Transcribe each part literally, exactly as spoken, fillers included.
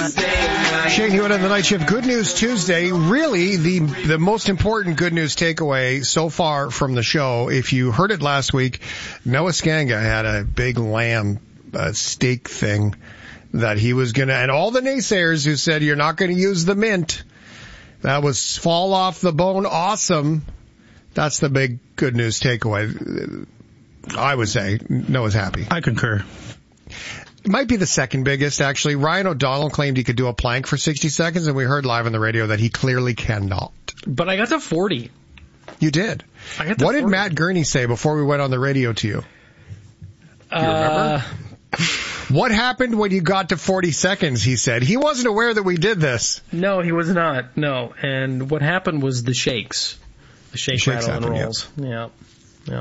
that. Shane Hewitt on the Night Shift. Good News Tuesday. Really, the the most important good news takeaway so far from the show, if you heard it last week, Noah Skanga had a big lamb uh, steak thing that he was going to, and all the naysayers who said you're not going to use the mint, that was fall off the bone awesome. That's the big good news takeaway. I would say Noah's happy. I concur. It might be the second biggest, actually. Ryan O'Donnell claimed he could do a plank for sixty seconds, and we heard live on the radio that he clearly cannot. But I got to forty. You did? I got to What forty. did Matt Gurney say before we went on the radio to you? Do you Uh, remember? What happened when you got to forty seconds, he said. He wasn't aware that we did this. no, he was not. No. And what happened was the shakes. The shake, Shakes rattle, and happened, rolls. Yeah. Yeah.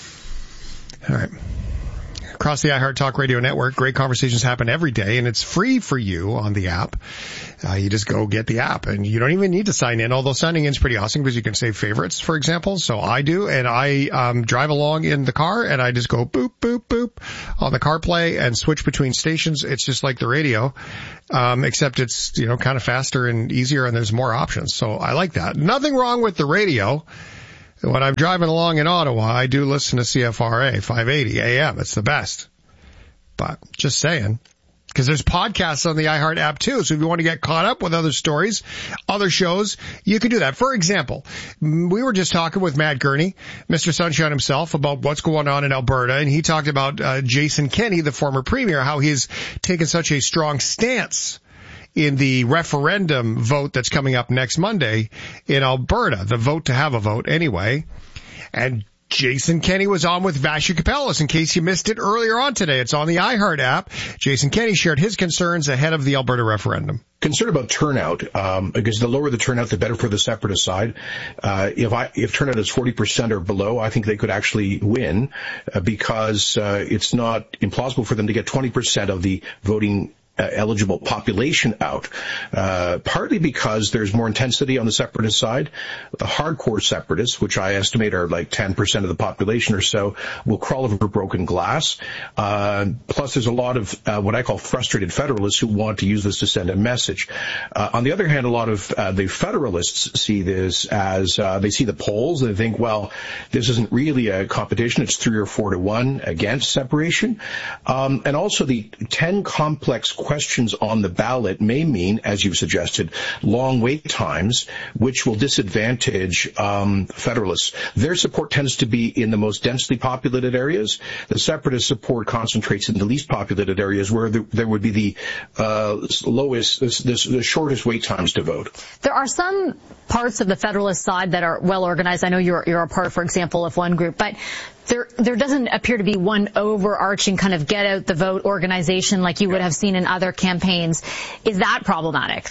All right. Across the iHeart Talk Radio Network, great conversations happen every day, and it's free for you on the app. Uh, you just go get the app, and you don't even need to sign in, although signing in is pretty awesome because you can save favorites, for example. So I do, and I um, drive along in the car, and I just go boop, boop, boop on the CarPlay and switch between stations. It's just like the radio, um, except it's, you know, kind of faster and easier, and there's more options. So I like that. Nothing wrong with the radio. When I'm driving along in Ottawa, I do listen to C F R A five eighty A M. It's the best. But just saying, because there's podcasts on the iHeart app too. So if you want to get caught up with other stories, other shows, you can do that. For example, we were just talking with Matt Gurney, Mister Sunshine himself, about what's going on in Alberta. And he talked about uh, Jason Kenney, the former premier, how he's taken such a strong stance in the referendum vote that's coming up next Monday in Alberta, the vote to have a vote anyway. And Jason Kenney was on with Vassy Kapelos, in case you missed it earlier on today. It's on the iHeart app. Jason Kenney shared his concerns ahead of the Alberta referendum. Concerned about turnout, um, because the lower the turnout, the better for the separatist side. Uh, if I, if turnout is forty percent or below, I think they could actually win, uh, because, uh, it's not implausible for them to get twenty percent of the voting Uh, eligible population out, uh, partly because there's more intensity on the separatist side. The hardcore separatists, which I estimate are like ten percent of the population or so, will crawl over broken glass. Uh, plus there's a lot of uh, what I call frustrated federalists who want to use this to send a message. Uh, on the other hand, a lot of uh, the federalists see this as, uh, they see the polls and they think, well, this isn't really a competition. It's three or four to one against separation. Um, and also the ten complex questions on the ballot may mean, as you've suggested, long wait times, which will disadvantage um, federalists. Their support tends to be in the most densely populated areas. The separatist support concentrates in the least populated areas, where the, there would be the uh, lowest, the, the, the shortest wait times to vote. There are some parts of the Federalist side that are well organized. I know you're you're a part, for example, of one group, but there there doesn't appear to be one overarching kind of get out the vote organization like you would have seen in other campaigns. Is that problematic?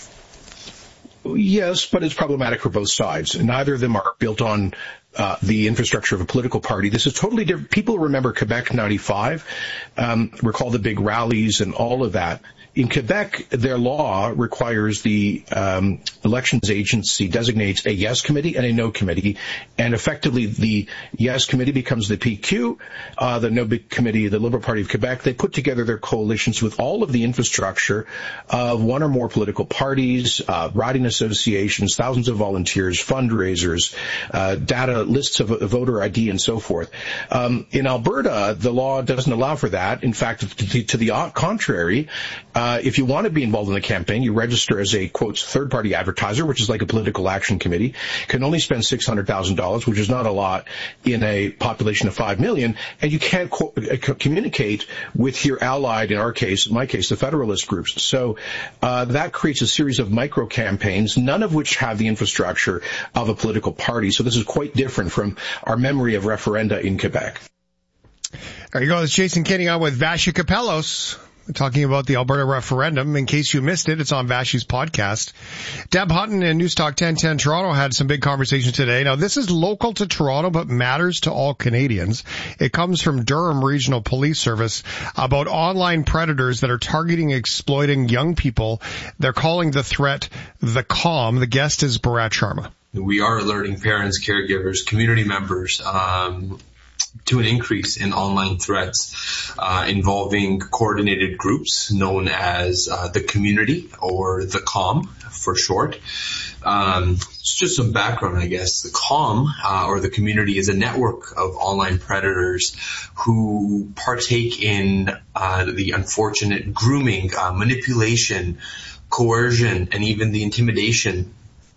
Yes, but it's problematic for both sides. Neither of them are built on uh, the infrastructure of a political party. This is totally different. People remember Quebec ninety-five, um, recall the big rallies and all of that. In Quebec, their law requires the um, elections agency designates a yes committee and a no committee, and effectively the yes committee becomes the P Q, uh, the no committee, the Liberal Party of Quebec. They put together their coalitions with all of the infrastructure of one or more political parties, uh, riding associations, thousands of volunteers, fundraisers, uh, data lists of voter I D, and so forth. Um, in Alberta, the law doesn't allow for that. In fact, to, to the contrary, uh, Uh, if you want to be involved in the campaign, you register as a, quote, third-party advertiser, which is like a political action committee, can only spend six hundred thousand dollars, which is not a lot in a population of five million, and you can't co- communicate with your allied, in our case, in my case, the Federalist groups. So uh, that creates a series of micro-campaigns, none of which have the infrastructure of a political party. So this is quite different from our memory of referenda in Quebec. There you go. It's Jason Kenney on with Vassy Kapelos, talking about the Alberta referendum. In case you missed it, it's on Vashy's podcast. Deb Hutton in Newstalk ten ten Toronto had some big conversations today. Now, this is local to Toronto, but matters to all Canadians. It comes from Durham Regional Police Service about online predators that are targeting and exploiting young people. They're calling the threat the Calm. The guest is Bharat Sharma. We are alerting parents, caregivers, community members, um, to an increase in online threats uh, involving coordinated groups known as uh, the community, or the COM for short. Um, it's just some background, I guess. The COM, uh, or the community, is a network of online predators who partake in uh, the unfortunate grooming, uh, manipulation, coercion, and even the intimidation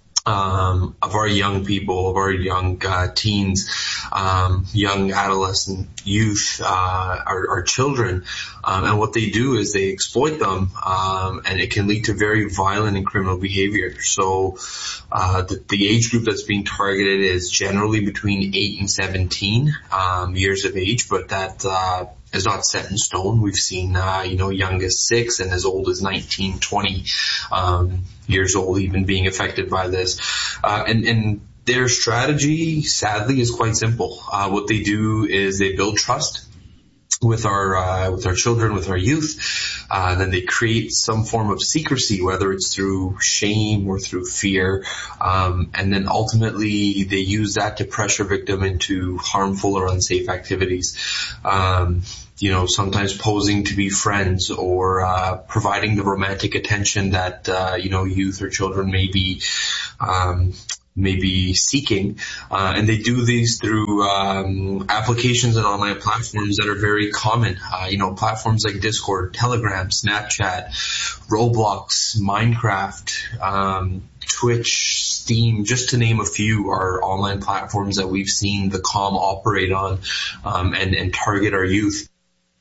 Um, of our young people, of our young uh, teens, um, young adolescent youth, uh, our, our children. Um, and what they do is they exploit them, um, and it can lead to very violent and criminal behavior. So uh, the, the age group that's being targeted is generally between eight and seventeen um, years of age, but that uh, is not set in stone. We've seen, uh, you know, young as six and as old as nineteen, twenty um, years old even being affected by this. Uh, and, and their strategy, sadly, is quite simple. Uh, what they do is they build trust with our uh, with our children, with our youth. Uh, then they create some form of secrecy, whether it's through shame or through fear. Um, and then ultimately they use that to pressure victim into harmful or unsafe activities. Um, you know, sometimes posing to be friends, or uh, providing the romantic attention that, uh, you know, youth or children may be um maybe seeking, uh, and they do these through um, applications and online platforms that are very common. Uh, you know, platforms like Discord, Telegram, Snapchat, Roblox, Minecraft, um, Twitch, Steam, just to name a few, are online platforms that we've seen the COM operate on um, and, and target our youth.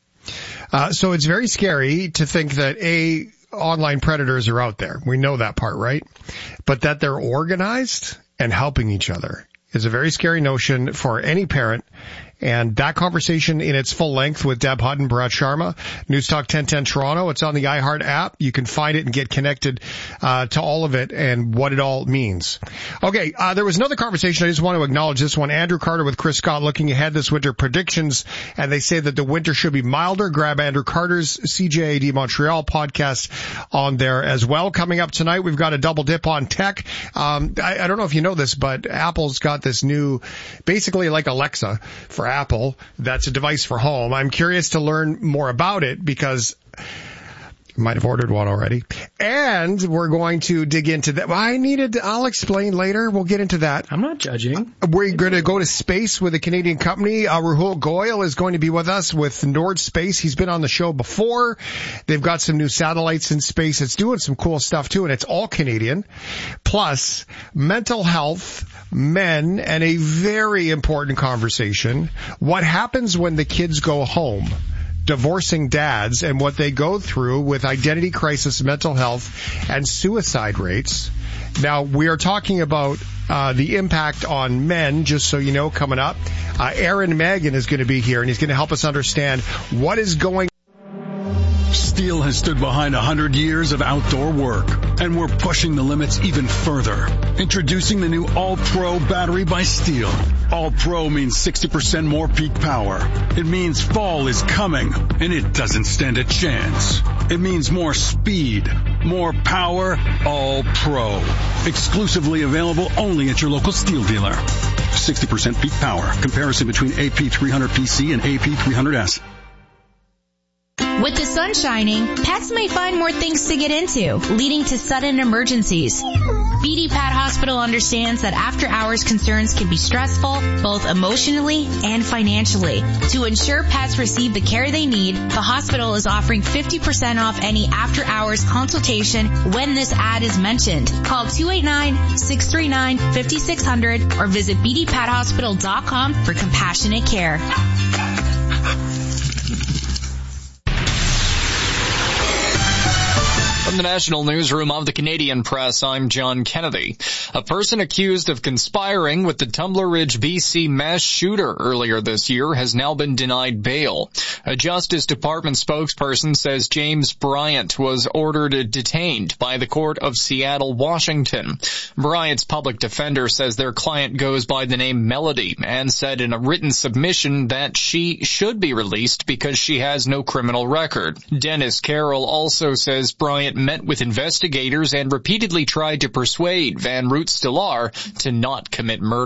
Uh, so it's very scary to think that a online predators are out there. We know that part, right? But that they're organized and helping each other is a very scary notion for any parent. And that conversation in its full length with Deb Hutton, Bharat Sharma, News Talk ten ten Toronto. It's on the iHeart app. You can find it and get connected uh, to all of it and what it all means. Okay, uh, there was another conversation. I just want to acknowledge this one. Andrew Carter with Chris Scott looking ahead this winter, predictions, and they say that the winter should be milder. Grab Andrew Carter's C J A D Montreal podcast on there as well. Coming up tonight, we've got a double dip on tech. Um, I, I don't know if you know this, but Apple's got this new, basically like Alexa for Apple, that's a device for home. I'm curious to learn more about it because I might have ordered one already. And we're going to dig into that. Well, I needed, I'll explain later. We'll get into that. I'm not judging. We're going to go to space with a Canadian company. Uh, Rahul Goyal is going to be with us with Nord Space. He's been on the show before. They've got some new satellites in space. It's doing some cool stuff too, and it's all Canadian. Plus, mental health, men, and a very important conversation. What happens when the kids go home? Divorcing dads and what they go through with identity crisis, mental health, and suicide rates. Now, we are talking about uh the impact on men, just so you know, coming up. Uh, Aaron Megan is going to be here, and he's going to help us understand what is going on. Steel has stood behind one hundred years of outdoor work, and we're pushing the limits even further. Introducing the new All-Pro battery by Steel. All-Pro means sixty percent more peak power. It means fall is coming, and it doesn't stand a chance. It means more speed, more power, All-Pro. Exclusively available only at your local Steel dealer. sixty percent peak power. Comparison between A P three hundred P C and A P three hundred S. With the sun shining, pets may find more things to get into, leading to sudden emergencies. B D Pat Hospital understands that after-hours concerns can be stressful, both emotionally and financially. To ensure pets receive the care they need, the hospital is offering fifty percent off any after-hours consultation when this ad is mentioned. Call two eight nine, six three nine, five six zero zero or visit b d pat hospital dot com for compassionate care. From the National Newsroom of the Canadian Press, I'm John Kennedy. A person accused of conspiring with the Tumbler Ridge, B C mass shooter earlier this year has now been denied bail. A Justice Department spokesperson says James Bryant was ordered detained by the Court of Seattle, Washington. Bryant's public defender says their client goes by the name Melody and said in a written submission that she should be released because she has no criminal record. Dennis Carroll also says Bryant met with investigators and repeatedly tried to persuade Van Root Stellar to not commit murder.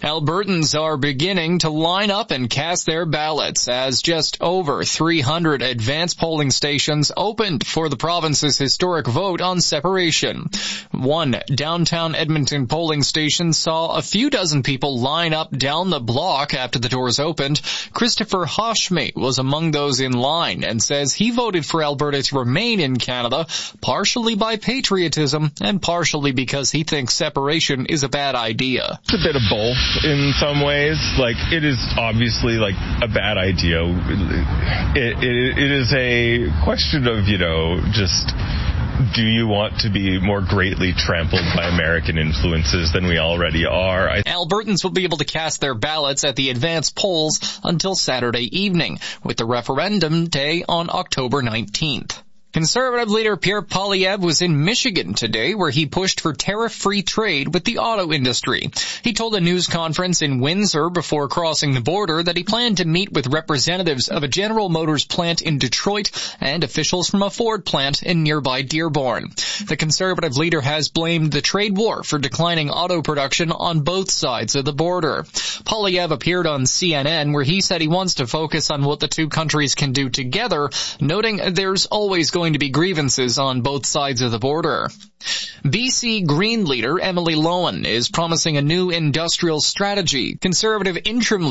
Albertans are beginning to line up and cast their ballots as just over three hundred advance polling stations opened for the province's historic vote on separation. One downtown Edmonton polling station saw a few dozen people line up down the block after the doors opened. Christopher Hoshme was among those in line and says he voted for Alberta to remain in Canada, partially by patriotism and partially because he thinks separation is a bad idea. It's a bit of both. In some ways, like, it is obviously like a bad idea. It, it, it is a question of, you know, just, do you want to be more greatly trampled by American influences than we already are? I- Albertans will be able to cast their ballots at the advance polls until Saturday evening, with the referendum day on October nineteenth. Conservative leader Pierre Poilievre was in Michigan today, where he pushed for tariff-free trade with the auto industry. He told a news conference in Windsor before crossing the border that he planned to meet with representatives of a General Motors plant in Detroit and officials from a Ford plant in nearby Dearborn. The conservative leader has blamed the trade war for declining auto production on both sides of the border. Poilievre appeared on C N N, where he said he wants to focus on what the two countries can do together, noting there's always going to be grievances on both sides of the border. B C Green leader Emily Lowen is promising a new industrial strategy. Conservative interim leader